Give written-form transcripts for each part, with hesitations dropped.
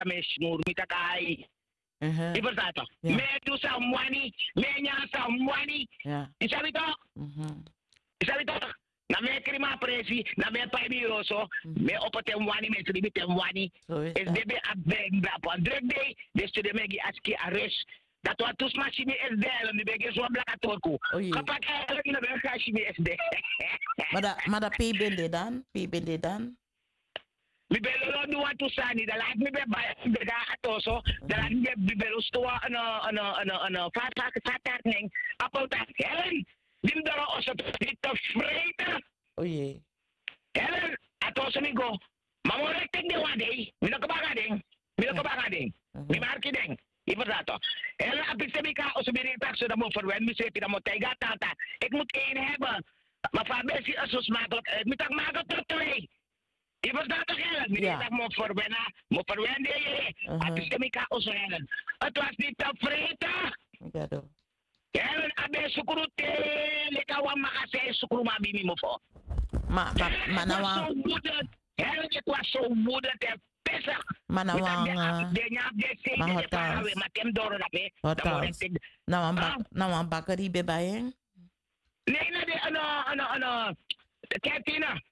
me smur mitakai. Uh-huh. Ibertato. Ja. Me do someone, me nya someone. Ja. Isabito? Mhm. Isabito? Na me krima presi, na me pa biroso, me opate wani me tribi tem wani. Zo is Es dat. debe abeng da po drug day, des to de megi aski arrest. Dat wat tus machine is there, mi bege so blaka torku. Oei. Kapak eigenlijk in de bergashimi is there. Maar dat P-bende dan? P-bende dan? Mi belo do want to sani, da laat mi be ba bega atoso, da laat mi be belo sto ano fatak ning. Apel tak Helen, dim daro oso dit freita. O jee. Helen, atoso mi go. Mamorek tek de wade, mi no kabaga ding. Mi no kabaga ding. Mi marki ding. Iverdato. Helen, apik se mi ka oso mi rintak so da mo verwen mi se pida mo tega tata. Ik moet één hebben. Maar vaak is het zo smakelijk uit. Moet ik maken tot twee. Je verstaat toch Helen? Ja. Ik moet verwennen. Moet verwennen je. Het is de ons Helen. Het was niet te vreten. Ja, do. Helen, abe sukuru te. Leka wa makase sukuru ma bimi mo fo. Maar nou aan... Helen, het was zo moedig te pissig. Maar nou aan... Maar hotels. Maar kem door dat he. Hotels. Nou aan bakkerie bij je? Nee, ano. Kantina.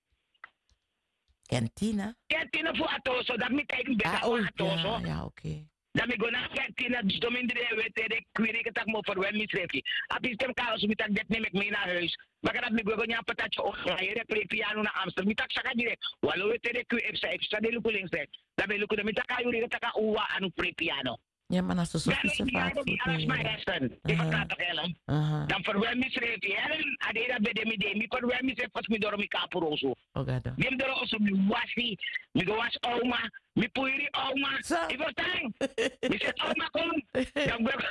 Kantina? Kantina voor atoso. Dat mi kijken bij atoso. Ja, oké. Dan mi go na kantina. Dus domindere wete de kwiri ketak mo voor wen mi trefi. Apis tem kaos mi tak det neem ik mee naar huis. Baka dat mi go nya patatje op. Ja, je play piano na Amsterdam. Mi tak saka direct. Walo wete de QF extra de luku links. Dan mi luku de mi tak ayuri ketak uwa anu play piano. Ja, maar als de Sofische vaart voet. Alles mijn resten. Ik verstaat toch Helen? Dan verwen mi trefi. Helen, adera bede mi de. Mi verwen mi trefi pas mi doro mi kapuroso. Oké, dan. Dim doro oso mi wasi. Mi go was oma. Mi puiri oma. Zo. Ivertang. Mi zet oma kom. Dan go.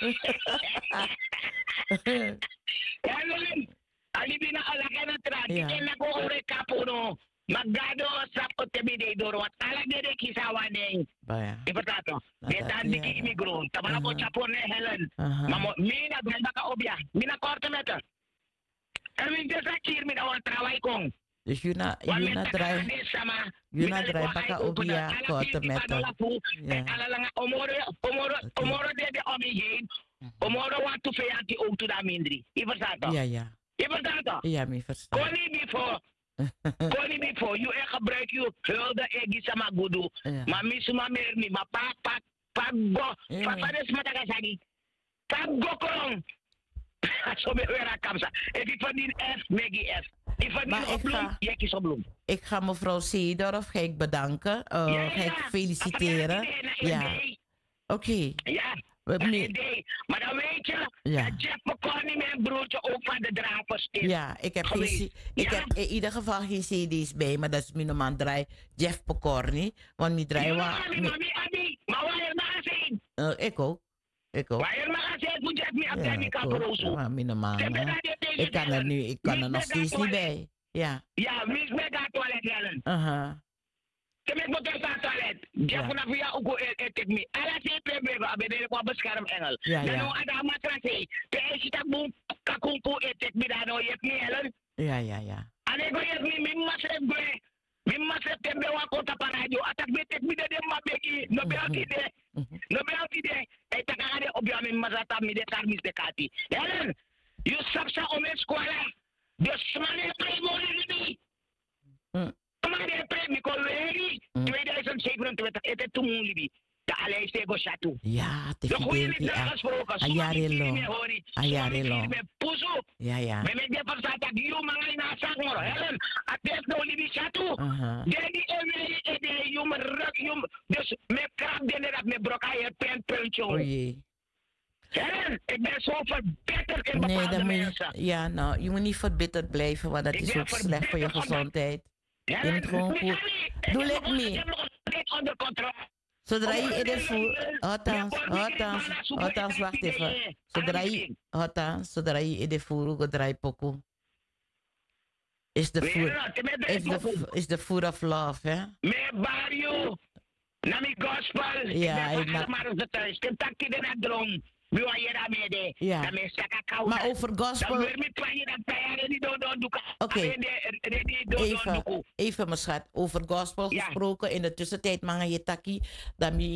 Helen, alibina alaka na tradi. Ja. Kaya ko ore kapuno. Magado sa otebide doro at ala de kisawa ning. Baya. Ivertato. Detan di imigron. Tamala ko chapon ne Helen. Aha. Mamo mina ganda ka obya. Mina korte meta. Erwin desa kir mi dawan travay kong. Dus je na draai baka obia korte met ja. Omoro de omheen. Omoro want to feyanti ook to da mindri. Je verstaat toch? Ja, ja. Je verstaat toch? Ja, me verstaan. Koni before you gebruik je hulde egi sama gudu. Maar misuma mermi ma pa go. Papa des matagasagi. Pa go kolong. Zo ben weer kamsa. Ik verdien F, Maggie F. Ik verdien op bloem, jij kiest op bloem. Ik ga mevrouw Seedorf ga ik bedanken. Ga ik feliciteren. Ja. Oké. Ja. Maar dan weet je dat Jeff McCartney mijn broertje ook van de drapers is. Ja, ik heb in ieder geval geen CD's bij, maar dat is mijn man draai Jeff McCartney. Want mijn draai maar waar je maar zien? Ik ook. Waar je maar zien, moet je het niet op de kaperozo. Ja, mijn man. Ik kan er nog steeds niet bij. Ja. Ja, wie is met dat toilet, Helen? Te met motor staan toilet. Jeff vanaf jou ook eet me. Alla CPB, abedere kwa bescherm engel. Dan nou ada matrasi. Te esita boom kakunku eet me dan nou je me Helen. Ja. Ane go je me mimmasrep gue. Mimmasrep tembe wa kota paradio. Atak betek me de mabeki. No be altide. No be altide. E takade obya mimmasata mi de tarmis de kati. Helen, you sapsa ome squala. Dus mane primo ni. Mane primo koleri. 2027 het het toen libi. De Aleiste go chatu. Ja, te fidel. Ayarelo. Ja. Me de persata dio mangai na sakmoro. Helen, ates no libi chatu. Dedi ede yum rak yum. Dus me krab de dat me brokai pen puncho. Oei. Helen, ik ben zo verbitterd in bepaalde mensen. Ja, nou, je moet niet verbitterd blijven, want dat is ook slecht voor je gezondheid. Je moet gewoon goed. Doe ik mee. Onder controle. Zodra je in de voer, althans, wacht even. Zodra je in de voer draai pokoe. Is de food of love, hè? Me barrio, nami gospel. Ja, ik maar op de thuis. Ik heb de na droom. Ja. Maar over gospel. Oké. Even mijn schat. Over gospel gesproken. In de tussentijd mag je taki.